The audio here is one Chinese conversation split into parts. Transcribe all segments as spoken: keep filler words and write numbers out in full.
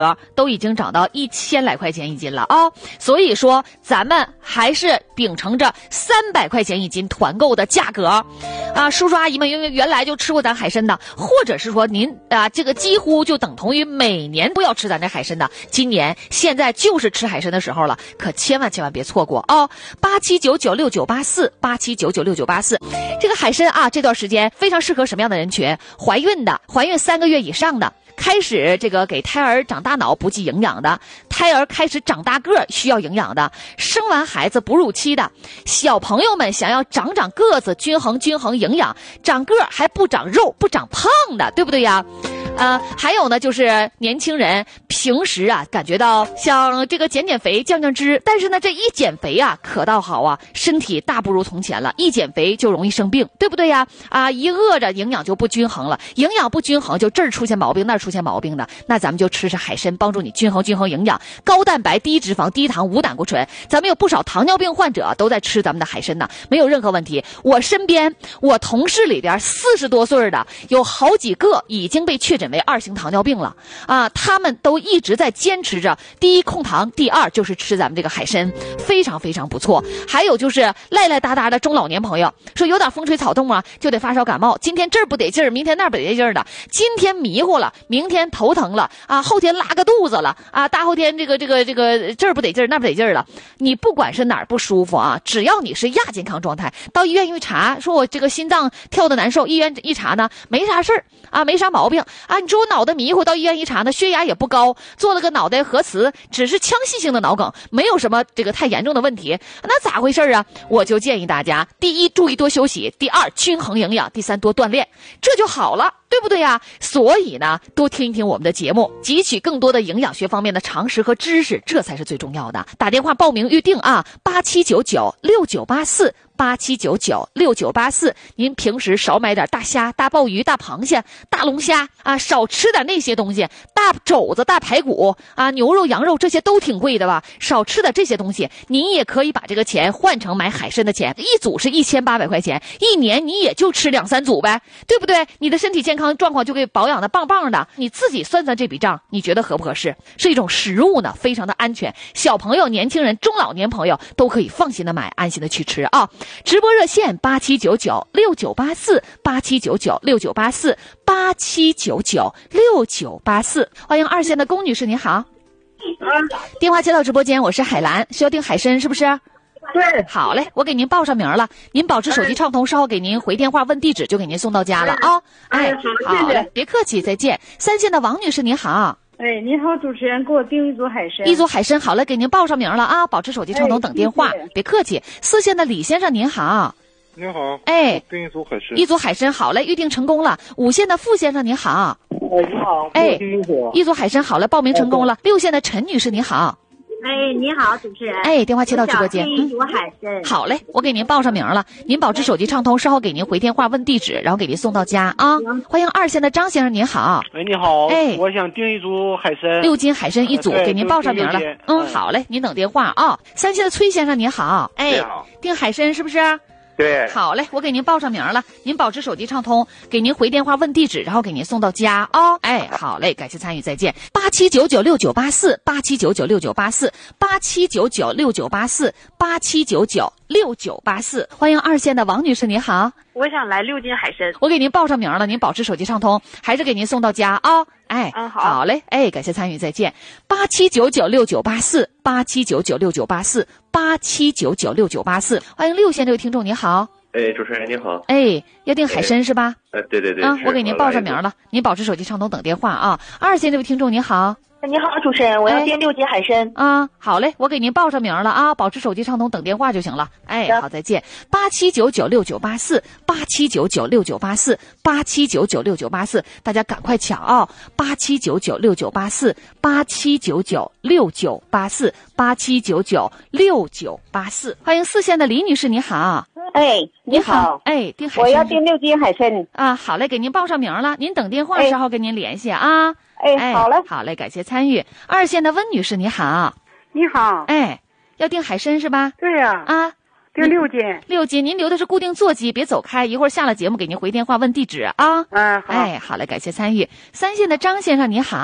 都已经涨到一千来块钱一斤了啊、哦！所以说咱们还是秉承着三百块钱一斤团购的价格啊，叔叔阿姨们因为原来就吃过咱海参的，或者是说您啊这个几乎就等同于每年都要吃咱这海参的，今年现在就是吃海参的时候了，可千万千万别错过哦！八七九九六九八四八七九九六九八四，这个海参啊，这段时间非常适合什么样的人群？怀孕的，怀孕三个月以上的。开始这个给胎儿长大脑补给营养的，胎儿开始长大个需要营养的，生完孩子哺乳期的，小朋友们想要长长个子，均衡均衡营养，长个还不长肉不长胖的，对不对呀？呃，还有呢，就是年轻人平时啊，感觉到想这个减减肥、降降脂，但是呢，这一减肥啊，可倒好啊，身体大不如从前了，一减肥就容易生病，对不对呀？啊，一饿着营养就不均衡了，营养不均衡就这儿出现毛病，那儿出现毛病的，那咱们就吃吃海参，帮助你均衡均衡营养，高蛋白、低脂肪、低糖、无胆固醇。咱们有不少糖尿病患者都在吃咱们的海参呢，没有任何问题。我身边，我同事里边四十多岁的有好几个已经被确诊为二型糖尿病了啊，他们都一直在坚持着，第一控糖，第二就是吃咱们这个海参，非常非常不错。还有就是赖赖达达的中老年朋友，说有点风吹草动啊，就得发烧感冒，今天这儿不得劲儿，明天那儿不得劲儿的，今天迷糊了，明天头疼了啊，后天拉个肚子了啊，大后天这个这个这个这儿不得劲儿，那不得劲儿了。你不管是哪儿不舒服啊，只要你是亚健康状态，到医院一查，说我这个心脏跳的难受，医院一查呢，没啥事儿啊，没啥毛病啊。你说我脑袋迷糊，到医院一查呢，血压也不高，做了个脑袋核磁，只是腔隙性的脑梗，没有什么这个太严重的问题，那咋回事啊？我就建议大家，第一，注意多休息；第二，均衡营养；第三，多锻炼，这就好了。对不对呀？所以呢，多听一听我们的节目，汲取更多的营养学方面的常识和知识，这才是最重要的。打电话报名预定啊，八七九九六九八四。八七九九六九八四，您平时少买点大虾、大鲍鱼、大螃蟹、大龙虾啊，少吃点那些东西，大肘子、大排骨啊，牛肉、羊肉这些都挺贵的吧？少吃点这些东西，您也可以把这个钱换成买海参的钱，一组是一千八百块钱，一年你也就吃两三组呗，对不对？你的身体健康状况就给保养的棒棒的，你自己算算这笔账，你觉得合不合适？是一种食物呢，非常的安全，小朋友、年轻人、中老年朋友都可以放心的买，安心的去吃啊。直播热线八七九九六九八四八七九九六九八四八七九九六九八四，欢迎二线的龚女士，你好。电话接到直播间，我是海兰，需要订海参是不是？ 对， 好嘞，我给您报上名了，您保持手机畅通，稍后给您回电话问地址，就给您送到家了啊。哎，好嘞，别客气，再见。三线的王女士，你好。 哎，您好，主持人，给我订一组海参。 一组海参，好了，给您报上名了啊，保持手机畅通，等电话，哎、别客气。四线的李先生，您好。 您好。 哎， 订一组海参。 一组海参，好嘞，预定成功了。五线的傅先生，您好。 哎，你好。 哎，一组海参，好了，报名成功了。六线的陈女士，你好。 哎，你好，主持人。 哎，电话接到直播间。 嗯，海参。 好嘞，我给您报上名了，您保持手机畅通，稍后给您回电话问地址，然后给您送到家啊。欢迎二线的张先生，您好。 哎，你好。 哎， 我想订一组海参， 六斤海参一组，给您报上名了。嗯，好嘞，您等电话啊。三线的崔先生，您好。哎，订海参是不是？ 对， 好嘞，我给您报上名了，您保持手机畅通，给您回电话问地址，然后给您送到家啊、哦。哎，好嘞，感谢参与，再见。八七九九六九八四，八七九九六九八四，八七九九六九八四，八七九九六九八四。欢迎二线的王女士，你好。 我想来六斤海参， 我给您报上名了，您保持手机畅通，还是给您送到家啊、哦。哎， 嗯，好， 好嘞，哎，感谢参与，再见。八七九九六九八四，八七九九六九八四，八七九九六九八四。欢迎六线这位听众，你好。 哎，主持人你好。 哎，要订海参是吧？ 呃，对对对。 啊，我给您报上名了，您保持手机畅通，等电话啊。二线这位听众，你好。 你好，主持人，我要订六斤海参。 啊，好嘞，我给您报上名了啊，保持手机畅通，等电话就行了。哎，好，再见。八七九九六九八四，八七九九六九八四，八七九九六九八四，大家赶快抢啊！八七九九六九八四，八七九九六九八四，八七九九六九八四。欢迎四线的李女士，你好。 哎，你好。 哎，订海参。 我要订六斤海参。 啊，好嘞，给您报上名了，您等电话，稍后跟您联系啊。 哎，好嘞， 好嘞，感谢参与。二线的温女士，你好。 你好。 哎，要订海参是吧？ 对呀。 啊，啊订六斤。 六斤，您留的是固定座机，别走开，一会儿下了节目给您回电话问地址啊。 嗯，好。 哎，好嘞，感谢参与。三线的张先生，你好。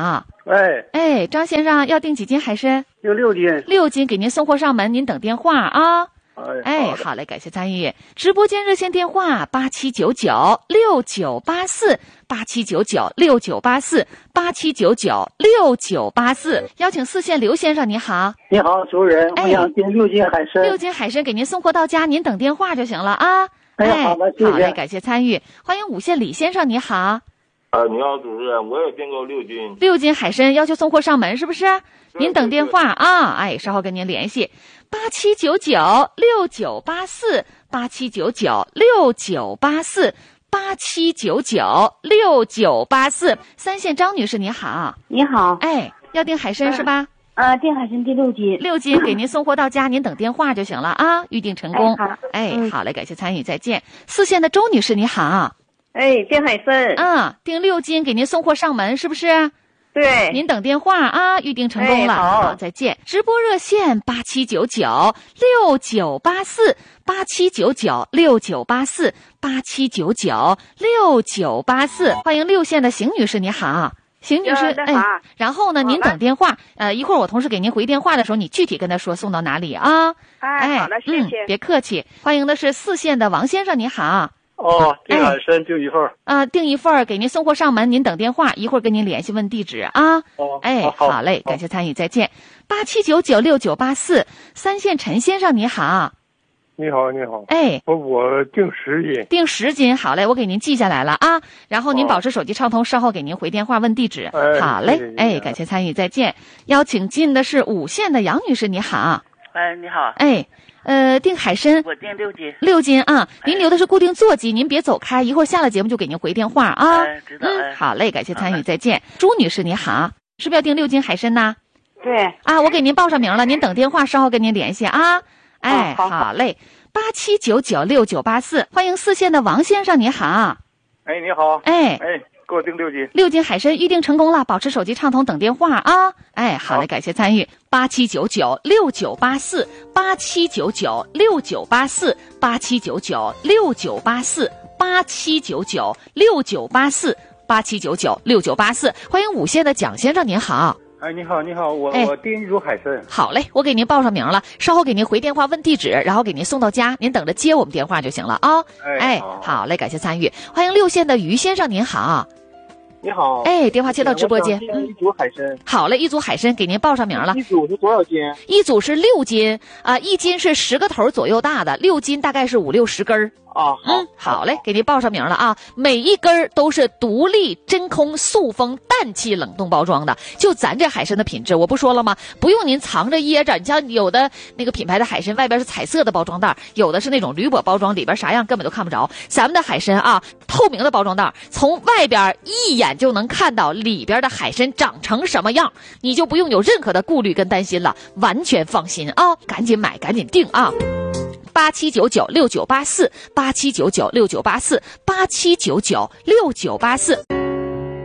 喂， 哎，张先生要订几斤海参？ 有六斤。 六斤，给您送货上门，您等电话啊。哎， 好好嘞，感谢参与。直播间热线电话八七九九六九八四八七九九六九八四八七九九六九八四。邀请四线刘先生，你好。 你好，主任， 哎我想订六斤海参。 六斤海参给您送货到家，您等电话就行了啊。 哎，好的，谢谢。 好嘞，感谢参与。欢迎五线李先生，你好。 啊，你好，主任，我也订购六斤。 六斤海参要求送货上门，是不是？您等电话啊，哎，稍后跟您联系。八七九九六九八四八七九九六九八四八七九九六九八四。三线张女士，你好。 你好。 哎，要订海参是吧？ 啊，订海参订六斤。 六斤给您送货到家，您等电话就行了啊，预定成功。 哎，好， 哎嗯、 好嘞，感谢参与，再见。四线的周女士，你好。 哎，订海参。 啊，订六斤给您送货上门，是不是？ 对， 您等电话啊，预定成功了。 哎、好, 好，再见。直播热线八七九九六九八四八七九九六九八四八七九九六九八四。欢迎六线的邢女士，你好。邢女士，哎，然后呢，您等电话，呃，一会儿我同事给您回电话的时候，你具体跟他说送到哪里啊？ 哎，好的，谢谢、 嗯，别客气。欢迎的是四线的王先生，你好。 哦，订海参订一份儿。 啊、呃，订一份儿，给您送货上门，您等电话，一会儿跟您联系问地址啊。 哦， 哎， 好, 好嘞，感谢参与，再见。八七九九六九八四，三线陈先生你好。 你好，你好。 哎， 我我订十斤。 订十斤，好嘞，我给您记下来了啊。然后您保持手机畅通，稍后给您回电话问地址。 哎、 好嘞， 谢谢哎，感谢参与，再见。邀请进的是五线的杨女士，你好。 哎，你好。 哎。呃，订海参， 我订六斤， 六斤啊！您留的是固定座机，您别走开，一会儿下了节目就给您回电话啊。 哎，知道。 嗯，好嘞，感谢参与，再见。朱女士，你好，是不是要订六斤海参呢？ 对。 啊，我给您报上名了，您等电话，稍后跟您联系啊。哎， 哦、好, 好嘞，八七九九六九八四，欢迎四线的王先生，你好。 哎，你好。 哎哎。给我订六斤， 六斤海参预定成功了，保持手机畅通，等电话啊！哎，好嘞，感谢参与，八七九九六九八四，八七九九六九八四，八七九九六九八四，八七九九六九八四，八七九九六九八四，欢迎五线的蒋先生，您好。 哎，你好，你好，我、 哎、 我订一组海参。 好嘞，我给您报上名了，稍后给您回电话问地址，然后给您送到家，您等着接我们电话就行了啊。 哎， 哎好, 好嘞，感谢参与，欢迎六线的于先生，您好。 你好， 哎，电话接到直播间。 一组海参、嗯。 好嘞，一组海参给您报上名了。 一组是多少斤？ 一组是六斤啊、呃，一斤是十个头左右大的，六斤大概是五六十根儿。 啊， 嗯，好嘞，给您报上名了啊！每一根儿都是独立真空塑封氮气冷冻包装的，就咱这海参的品质，我不说了吗？不用您藏着掖着，你像有的那个品牌的海参外边是彩色的包装袋，有的是那种铝箔包装，里边啥样根本都看不着。咱们的海参啊，透明的包装袋，从外边一眼就能看到里边的海参长成什么样，你就不用有任何的顾虑跟担心了，完全放心啊！赶紧买，赶紧订啊！八七九九六九八四，八七九九六九八四，八七九九六九八四。